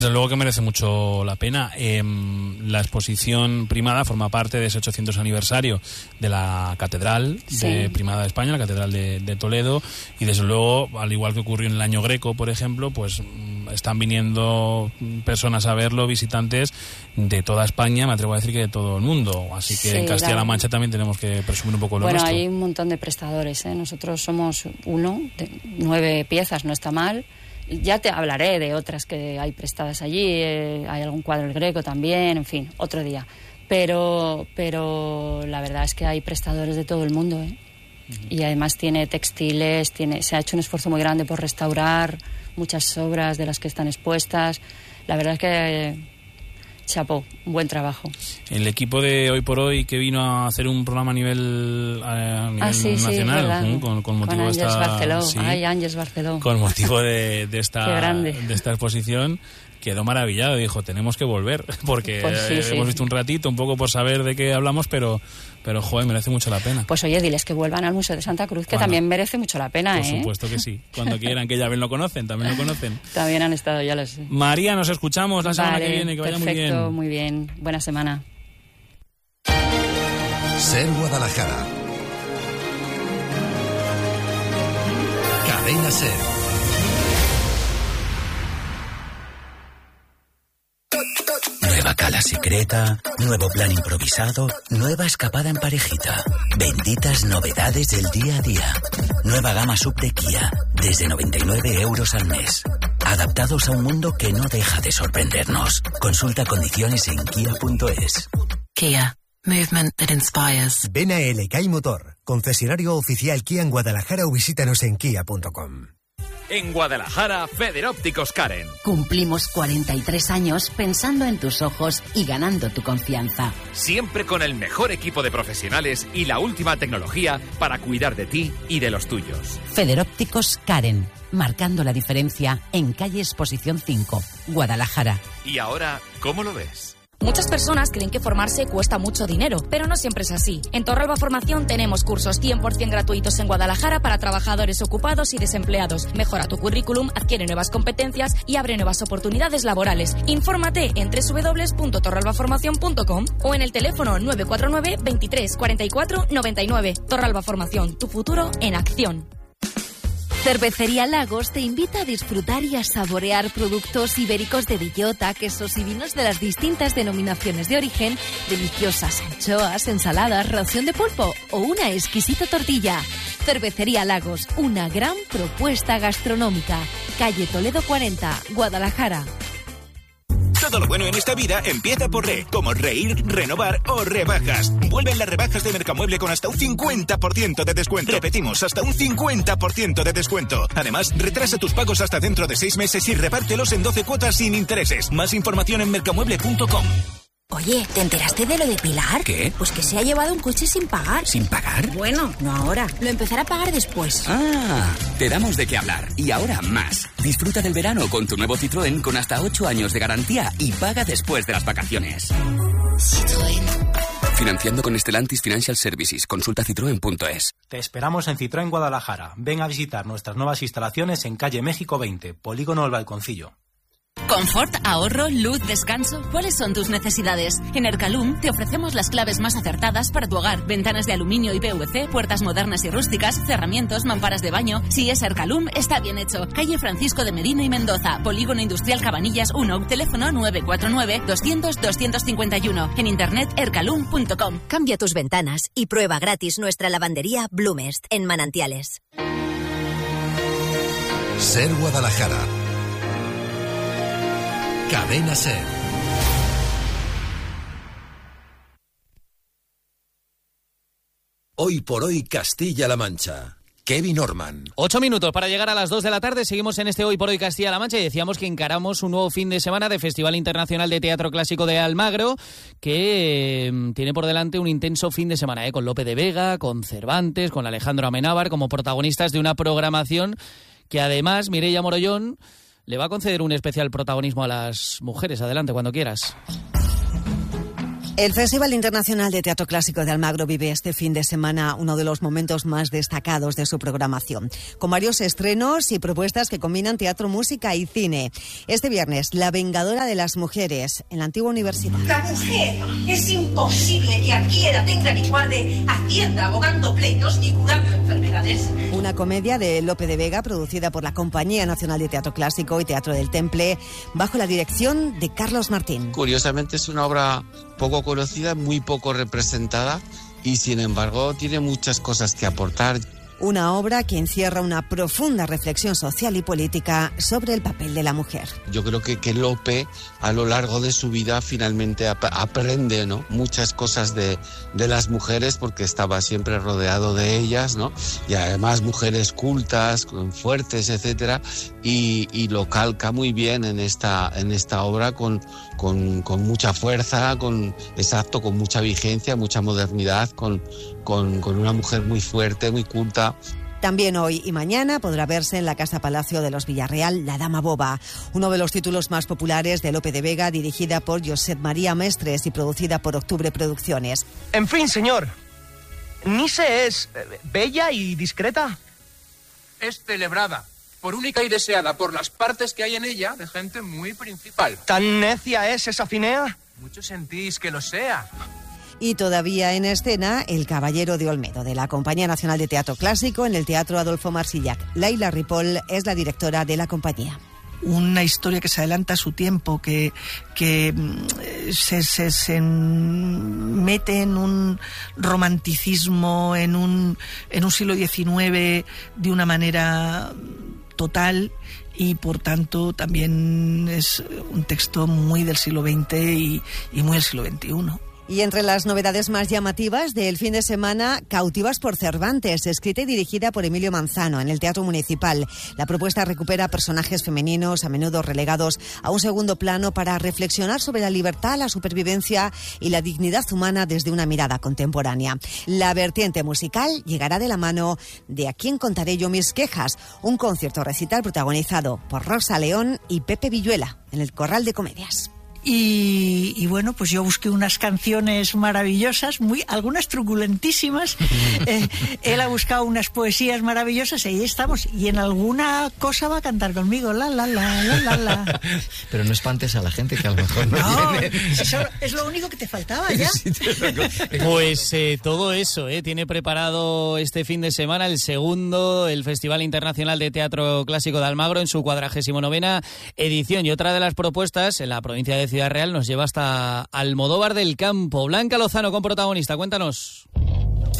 Desde luego que merece mucho la pena. La exposición Primada forma parte de ese 800 aniversario de la Catedral de Primada de España, la Catedral de Toledo, y desde luego, al igual que ocurrió en el Año Greco, por ejemplo, pues están viniendo personas a verlo, visitantes de toda España, me atrevo a decir que de todo el mundo. Así que en Castilla-La Mancha también tenemos que presumir un poco lo nuestro. Bueno, hay un montón de prestadores, ¿eh? Nosotros somos uno de 9 piezas, no está mal. Ya te hablaré de otras que hay prestadas allí, hay algún cuadro del Greco también, en fin, otro día. Pero la verdad es que hay prestadores de todo el mundo, ¿eh? Y además tiene textiles, se ha hecho un esfuerzo muy grande por restaurar muchas obras de las que están expuestas. La verdad es que chapó, un buen trabajo. El equipo de Hoy por Hoy que vino a hacer un programa a nivel nacional, con motivo de esta Barceló. Ángeles Barceló. Con motivo de esta exposición, quedó maravillado. Dijo, tenemos que volver, porque hemos visto un ratito, un poco por saber de qué hablamos, pero joder, merece mucho la pena. Pues oye, diles que vuelvan al Museo de Santa Cruz, que también merece mucho la pena, Por supuesto que sí. Cuando quieran, que ya ven, también lo conocen. También han estado, ya lo sé. María, nos escuchamos la semana que viene, que vaya muy bien. Perfecto, muy bien. Buena semana. Ser Guadalajara. Cadena Ser. Nueva cala secreta, nuevo plan improvisado, nueva escapada en parejita. Benditas novedades del día a día. Nueva gama sub de Kia, desde 99 euros al mes. Adaptados a un mundo que no deja de sorprendernos. Consulta condiciones en kia.es. Kia. Movement that inspires. Ven a LK Motor, concesionario oficial Kia en Guadalajara, o visítanos en kia.com. En Guadalajara, Federópticos Karen. Cumplimos 43 años pensando en tus ojos y ganando tu confianza. Siempre con el mejor equipo de profesionales y la última tecnología para cuidar de ti y de los tuyos. Federópticos Karen, marcando la diferencia en calle Exposición 5, Guadalajara. ¿Y ahora cómo lo ves? Muchas personas creen que formarse cuesta mucho dinero, pero no siempre es así. En Torralba Formación tenemos cursos 100% gratuitos en Guadalajara para trabajadores ocupados y desempleados. Mejora tu currículum, adquiere nuevas competencias y abre nuevas oportunidades laborales. Infórmate en www.torralbaformacion.com o en el teléfono 949 23 44 99. Torralba Formación, tu futuro en acción. Cervecería Lagos te invita a disfrutar y a saborear productos ibéricos de bellota, quesos y vinos de las distintas denominaciones de origen, deliciosas anchoas, ensaladas, ración de pulpo o una exquisita tortilla. Cervecería Lagos, una gran propuesta gastronómica. Calle Toledo 40, Guadalajara. Todo lo bueno en esta vida empieza por RE, como reír, renovar o rebajas. Vuelven las rebajas de Mercamueble con hasta un 50% de descuento. Repetimos, hasta un 50% de descuento. Además, retrasa tus pagos hasta dentro de 6 meses y repártelos en 12 cuotas sin intereses. Más información en mercamueble.com. Oye, ¿te enteraste de lo de Pilar? ¿Qué? Pues que se ha llevado un coche sin pagar. ¿Sin pagar? Bueno, no ahora. Lo empezará a pagar después. Ah, te damos de qué hablar. Y ahora más. Disfruta del verano con tu nuevo Citroën con hasta 8 años de garantía y paga después de las vacaciones. Citroën. Financiando con Stellantis Financial Services. Consulta citroen.es. Te esperamos en Citroën Guadalajara. Ven a visitar nuestras nuevas instalaciones en calle México 20, Polígono El Balconcillo. ¿Confort, ahorro, luz, descanso? ¿Cuáles son tus necesidades? En Ercalum te ofrecemos las claves más acertadas para tu hogar. Ventanas de aluminio y PVC, puertas modernas y rústicas, cerramientos, mamparas de baño. Si es Ercalum, está bien hecho. Calle Francisco de Medina y Mendoza, Polígono Industrial Cabanillas 1, teléfono 949-200-251. En internet, ercalum.com. Cambia tus ventanas y prueba gratis nuestra lavandería Blumest en Manantiales. Ser Guadalajara. Cadena Ser. Hoy por hoy Castilla-La Mancha. Kevin Orman. 8 minutos para llegar a las 2 de la tarde. Seguimos en este Hoy por Hoy Castilla-La Mancha y decíamos que encaramos un nuevo fin de semana de Festival Internacional de Teatro Clásico de Almagro, que tiene por delante un intenso fin de semana, con Lope de Vega, con Cervantes, con Alejandro Amenábar como protagonistas de una programación que además Mireia Morollón le va a conceder un especial protagonismo a las mujeres. Adelante, cuando quieras. El Festival Internacional de Teatro Clásico de Almagro vive este fin de semana uno de los momentos más destacados de su programación, con varios estrenos y propuestas que combinan teatro, música y cine. Este viernes, La Vengadora de las Mujeres, en la antigua universidad. La mujer es imposible que adquiera, tenga ni guarde hacienda, abogando pleitos ni curando enfermedades. Una comedia de Lope de Vega, producida por la Compañía Nacional de Teatro Clásico y Teatro del Temple, bajo la dirección de Carlos Martín. Curiosamente es una obra poco conocida, muy poco representada y sin embargo tiene muchas cosas que aportar. Una obra que encierra una profunda reflexión social y política sobre el papel de la mujer. Yo creo que Lope, a lo largo de su vida, finalmente aprende, ¿no?, muchas cosas de las mujeres, porque estaba siempre rodeado de ellas, ¿no?, y además mujeres cultas, fuertes, etcétera, y lo calca muy bien en esta obra con mucha fuerza, con mucha vigencia, mucha modernidad, con una mujer muy fuerte, muy culta. También hoy y mañana podrá verse en la Casa Palacio de los Villarreal La Dama Boba, uno de los títulos más populares de Lope de Vega, dirigida por Josep María Mestres y producida por Octubre Producciones. En fin, señor, ¿Nice es bella y discreta? Es celebrada, por única y deseada por las partes que hay en ella de gente muy principal. ¿Tan necia es esa Finea? Mucho sentís que lo sea. Y todavía en escena, El Caballero de Olmedo, de la Compañía Nacional de Teatro Clásico, en el Teatro Adolfo Marsillac. Laila Ripoll es la directora de la compañía. Una historia que se adelanta a su tiempo, que se mete en un romanticismo, en un siglo XIX de una manera total, y por tanto también es un texto muy del siglo XX y muy del siglo XXI. Y entre las novedades más llamativas del fin de semana, Cautivas por Cervantes, escrita y dirigida por Emilio Manzano en el Teatro Municipal. La propuesta recupera personajes femeninos, a menudo relegados a un segundo plano, para reflexionar sobre la libertad, la supervivencia y la dignidad humana desde una mirada contemporánea. La vertiente musical llegará de la mano de A quién contaré yo mis quejas, un concierto recital protagonizado por Rosa León y Pepe Villuela en el Corral de Comedias. Y bueno, pues yo busqué unas canciones maravillosas, algunas truculentísimas. Él ha buscado unas poesías maravillosas y ahí estamos. Y en alguna cosa va a cantar conmigo, la. Pero no espantes a la gente, que a lo mejor no tiene. Eso es lo único que te faltaba ya. Pues todo eso, tiene preparado este fin de semana el Festival Internacional de Teatro Clásico de Almagro en su 49ª edición. Y otra de las propuestas en la provincia de Ciudad Real nos lleva hasta Almodóvar del Campo. Blanca Lozano con protagonista, cuéntanos.